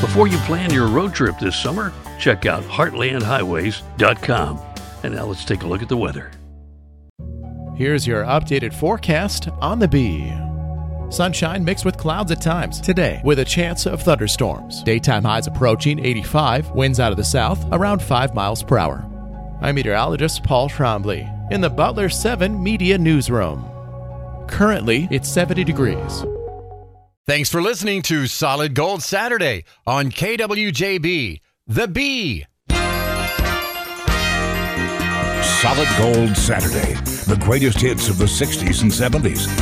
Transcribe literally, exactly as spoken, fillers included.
Before you plan your road trip this summer, check out heartland highways dot com. And now let's take a look at the weather. Here's your updated forecast on the Bee. Sunshine mixed with clouds at times today with a chance of thunderstorms. Daytime highs approaching eighty-five, winds out of the south around five miles per hour. I'm meteorologist Paul Trombley in the Butler seven Media Newsroom. Currently, it's seventy degrees. Thanks for listening to Solid Gold Saturday on K W J B, The Bee. Solid Gold Saturday, the greatest hits of the sixties and seventies.